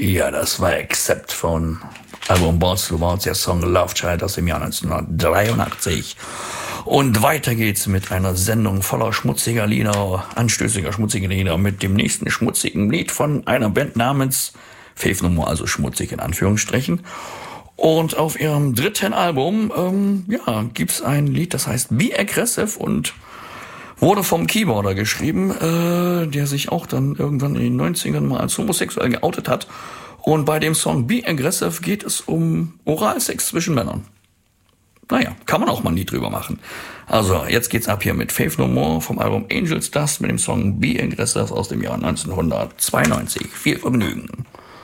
Ja, das war Accept von Album Balls to Balls, der Song Love Child aus dem Jahr 1983. Und weiter geht's mit einer Sendung voller schmutziger Lieder, anstößiger schmutziger Lieder, mit dem nächsten schmutzigen Lied von einer Band namens Faith No More, also schmutzig in Anführungsstrichen. Und auf ihrem dritten Album, gibt's ein Lied, das heißt Be Aggressive und wurde vom Keyboarder geschrieben, der sich auch dann irgendwann in den 90ern mal als homosexuell geoutet hat. Und bei dem Song Be Aggressive geht es um Oralsex zwischen Männern. Naja, kann man auch mal ein Lied drüber machen. Also, jetzt geht's ab hier mit Faith No More vom Album Angels Dust mit dem Song Be Aggressive aus dem Jahr 1992. Viel Vergnügen.